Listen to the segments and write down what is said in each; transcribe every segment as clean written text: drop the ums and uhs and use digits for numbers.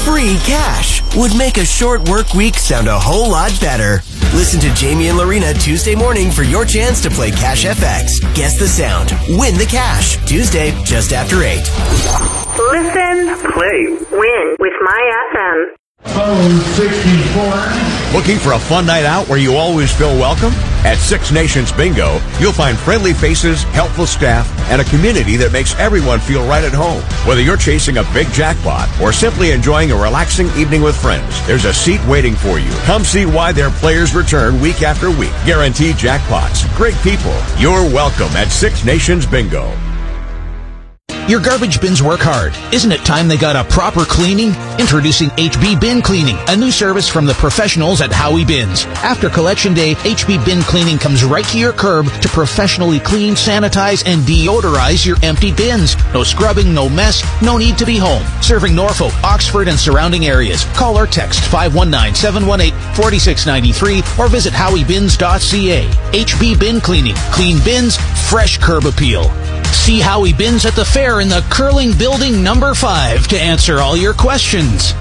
free cash would make a short work week sound a whole lot better. Listen to Jamie and Lorena Tuesday morning for your chance to play Cash FX. Guess the sound. Win the cash. Tuesday, just after 8. Listen, play, win with My FM. Phone 64. Looking for a fun night out where you always feel welcome? At Six Nations Bingo, you'll find friendly faces, helpful staff, and a community that makes everyone feel right at home. Whether you're chasing a big jackpot or simply enjoying a relaxing evening with friends, there's a seat waiting for you. Come see why their players return week after week. Guaranteed jackpots, great people. You're welcome at Six Nations Bingo. Your garbage bins work hard. Isn't it time they got a proper cleaning? Introducing HB Bin Cleaning, a new service from the professionals at Howie Bins. After Collection Day, HB Bin Cleaning comes right to your curb to professionally clean, sanitize, and deodorize your empty bins. No scrubbing, no mess, no need to be home. Serving Norfolk, Oxford, and surrounding areas. Call or text 519-718-4693 or visit howiebins.ca. HB Bin Cleaning. Clean bins, fresh curb appeal. See Howie Bins at the fair in the Curling Building number 5 to answer all your questions.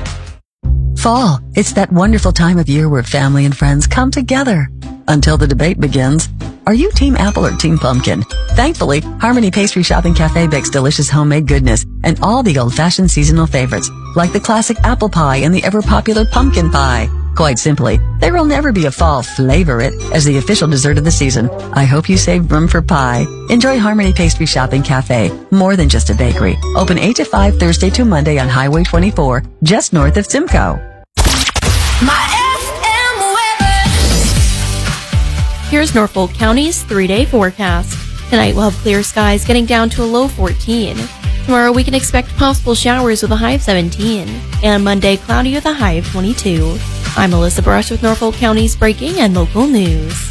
Fall. It's that wonderful time of year where family and friends come together. Until the debate begins. Are you Team Apple or Team Pumpkin? Thankfully, Harmony Pastry Shopping Cafe bakes delicious homemade goodness and all the old-fashioned seasonal favorites, like the classic apple pie and the ever-popular pumpkin pie. Quite simply, there will never be a fall flavorite as the official dessert of the season. I hope you saved room for pie. Enjoy Harmony Pastry Shopping Cafe, more than just a bakery. Open 8 to 5 Thursday to Monday on Highway 24, just north of Simcoe. My FM weather. Here's Norfolk County's 3-day forecast. Tonight we'll have clear skies getting down to a low 14. Tomorrow we can expect possible showers with a high of 17. And Monday cloudy with a high of 22. I'm Melissa Brush with Norfolk County's breaking and local news.